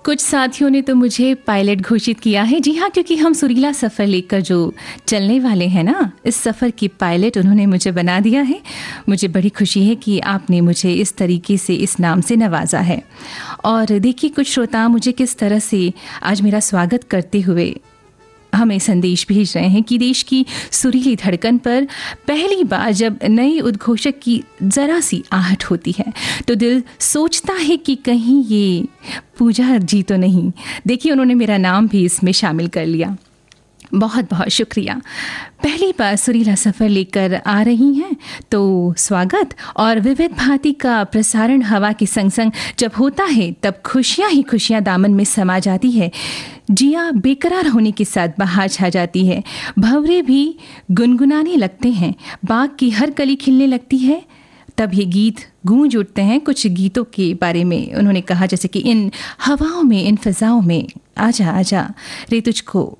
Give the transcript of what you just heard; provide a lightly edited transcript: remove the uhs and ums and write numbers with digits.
कुछ साथियों ने तो मुझे पायलट घोषित किया है। जी हाँ, क्योंकि हम सुरीला सफ़र लेकर जो चलने वाले हैं ना, इस सफ़र की पायलट उन्होंने मुझे बना दिया है। मुझे बड़ी खुशी है कि आपने मुझे इस तरीके से इस नाम से नवाजा है। और देखिए, कुछ श्रोता मुझे किस तरह से आज मेरा स्वागत करते हुए हमें संदेश भेज रहे हैं कि देश की सुरीली धड़कन पर पहली बार जब नए उद्घोषक की ज़रा सी आहट होती है तो दिल सोचता है कि कहीं ये पूजा जी तो नहीं। देखिए, उन्होंने मेरा नाम भी इसमें शामिल कर लिया। बहुत बहुत शुक्रिया। पहली बार सुरीला सफ़र लेकर आ रही हैं तो स्वागत। और विविध भांति का प्रसारण हवा के संग संग जब होता है तब खुशियाँ ही खुशियाँ दामन में समा जाती है। जिया बेकरार होने के साथ बाहर छा जाती है, भंवरे भी गुनगुनाने लगते हैं, बाग की हर कली खिलने लगती है। तब ये गीत गूंज उठते हैं। कुछ गीतों के बारे में उन्होंने कहा, जैसे कि इन हवाओं में, इन फिजाओं में आजा आजा रे तुझको